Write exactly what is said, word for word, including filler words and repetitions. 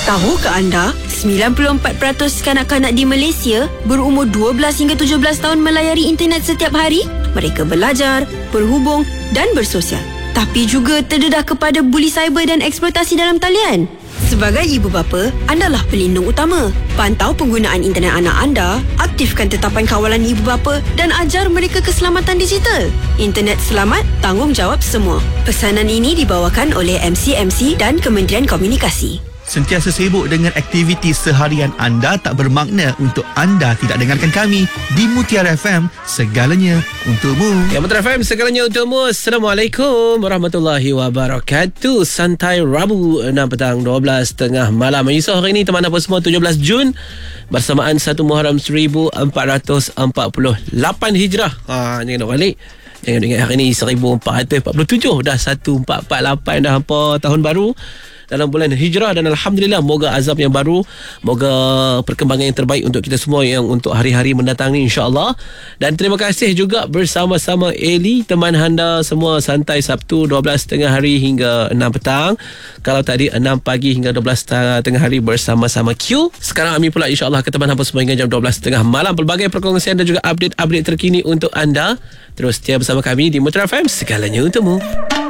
Tahukah anda, sembilan puluh empat peratus kanak-kanak di Malaysia berumur dua belas hingga tujuh belas tahun melayari internet setiap hari? Mereka belajar, berhubung dan bersosial. Tapi juga terdedah kepada buli cyber dan eksploitasi dalam talian. Sebagai ibu bapa, andalah pelindung utama. Pantau penggunaan internet anak anda, aktifkan tetapan kawalan ibu bapa dan ajar mereka keselamatan digital. Internet selamat, tanggungjawab semua. Pesanan ini dibawakan oleh M C M C dan Kementerian Komunikasi. Sentiasa sibuk dengan aktiviti seharian anda tak bermakna untuk anda tidak dengarkan kami di Mutiara F M, segalanya untukmu. Ya, Mutiara F M, segalanya untukmu. Assalamualaikum warahmatullahi wabarakatuh. Santai Rabu enam petang dua belas tengah malam. Menyusul hari ini teman apa semua, tujuh belas Jun bersamaan satu Muharram seribu empat ratus empat puluh lapan Hijrah. Ha, jangan nak balik. Jangan ingat hari ini seribu empat ratus empat puluh tujuh, dah seribu empat ratus empat puluh lapan, dah hampa tahun baru dalam bulan Hijrah. Dan Alhamdulillah, moga azab yang baru, moga perkembangan yang terbaik untuk kita semua yang untuk hari-hari mendatang ni, insyaAllah. Dan terima kasih juga bersama-sama Eli, teman anda semua. Santai Sabtu dua belas tengah hari hingga enam petang. Kalau tadi enam pagi hingga dua belas tengah hari bersama-sama Q. Sekarang Ami pula insyaAllah ke teman hampa semua hingga jam dua belas tengah malam. Pelbagai perkongsian dan juga update-update terkini untuk anda. Terus setia bersama kami di Mutiara F M, segalanya untukmu.